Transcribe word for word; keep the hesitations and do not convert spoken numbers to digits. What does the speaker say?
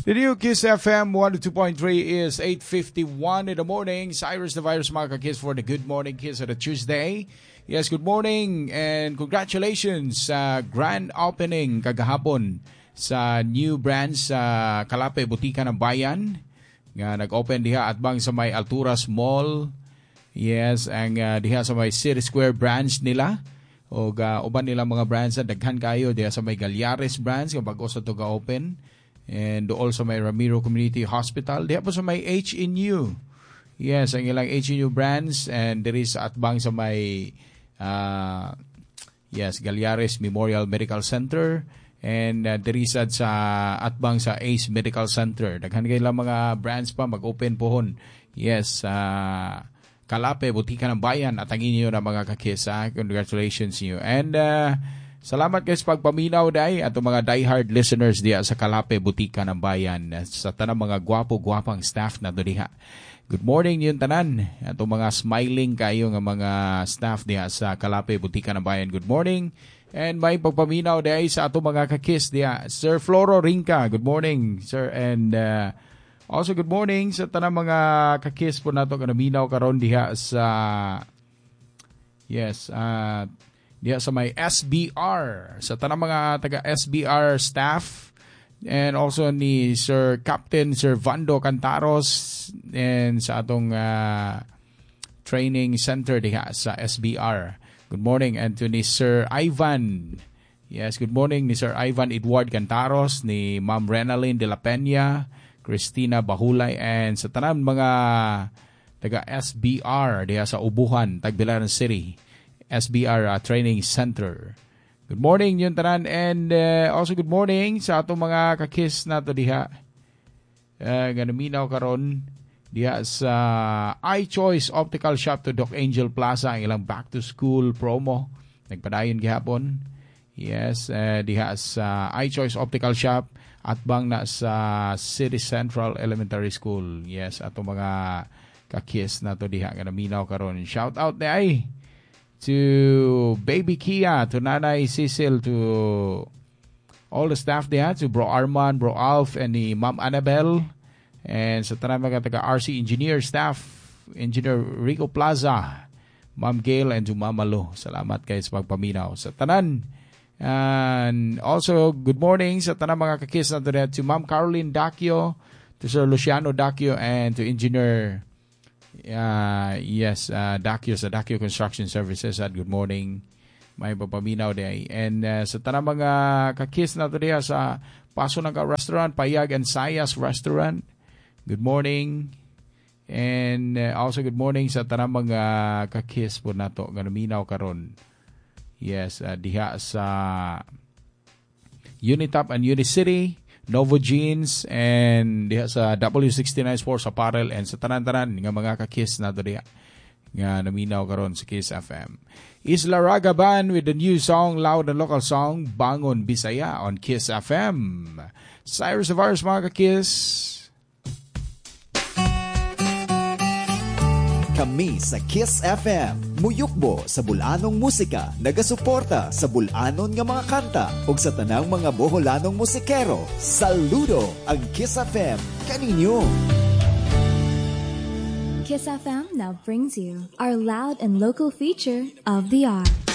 The new Kiss F M one oh two point three is eight fifty-one in the morning. Cyrus the Virus, mga ka-Kiss, for the Good Morning Kiss on a Tuesday. Yes, good morning and congratulations sa grand opening kagahapon sa new branch sa Kalape, Butika ng Bayan. Nga nag-open diha at bang sa may Alturas Mall. Yes, ang uh, diha sa may City Square branch nila. O uh, uban nilang mga branch na daghan kayo diha sa may Galyares branch kung bago sa to ga-open. And also may Ramiro Community Hospital. Diha po sa may H N U. Yes, ang ilang H N U branch. And there is atbang sa may uh, yes, Galyares Memorial Medical Center. And uh, there is at sa atbang sa Ace Medical Center. Daghan kayo lang mga branch pa mag-open pohon. Yes, uh, Kalape, Butika ng Bayan. At ang inyo na mga kakisa. Congratulations niyo. And uh, salamat guys pagpaminaw day at mga diehard listeners diya sa Kalape, Butika ng Bayan, sa tanang mga gwapo-gwapang staff na do diha. Good morning yung tanan at mga smiling kayo ng mga staff diya sa Kalape, Butika ng Bayan. Good morning. And may pagpaminaw day sa ato mga kakis diya. Sir Floro Rinca, good morning sir. And uh, also good morning sa tanang mga kakis po nato kanaminaw karon diha sa yes, uh, diya sa may S B R, sa tanang mga taga S B R staff, and also ni Sir Captain Sir Vando Cantaros, and sa atong uh, training center diha sa S B R. Good morning. And to ni Sir Ivan. Yes, good morning ni Sir Ivan Edward Cantaros, ni Ma'am Renalyn de la Peña, Christina Bahulay, and sa tanang mga taga S B R diha sa Ubuhan, Tagbilaran City. S B R uh, Training Center. Good morning yung tanan, and uh, also good morning sa atong mga kakis nato diha. Uh, ganaminaw karon diha sa iChoice Optical Shop to Doc Angel Plaza, ang ilang back to school promo. Nagpadayon gihapon. Yes, uh, diha sa iChoice Optical Shop at bang na sa City Central Elementary School. Yes, atong mga kakis nato diha ganaminaw karon. Shout out na ay to Baby Kia, to Nanay Cecil, to all the staff there, to Bro Arman, Bro Alf, and ni Ma'am Annabelle, and sa tanan mga taga R C Engineer staff, Engineer Rico Plaza, Ma'am Gail, and to Ma'am Malo. Salamat kayo sa pagpaminaw sa tanan. And also, good morning sa tanan mga kakis na to, to Ma'am Caroline Dacchio, to Sir Luciano Dacchio, and to Engineer Uh, yes, uh, Dacchio sa Dacchio Construction Services at good morning. May papaminaw day. And uh, sa tanang mga kakis na ito diya sa Paso Naga Restaurant, Payag and Sayas Restaurant. Good morning. And uh, also good morning sa tanang mga kakis po na ito. Ganaminaw karon. Yes, uh, diha sa Unitop and Unicity, Novo Jeans, and diha sa W sixty-nine Sports Apparel, and sa tanan-tanan nga mga kakis na to diha nga naminaw karon sa Kiss F M. Isla Raga Band with the new song, loud and local song, Bangon Bisaya on Kiss F M. Cyrus of Ours, mga kakis. Kami sa Kiss F M, muyukbo sa bulanong musika, nagasuporta sa bulanon nga mga kanta ug sa tanang mga boholanong musikero. Saludo ang Kiss F M kaninyo. Kiss F M now brings you our loud and local feature of the hour.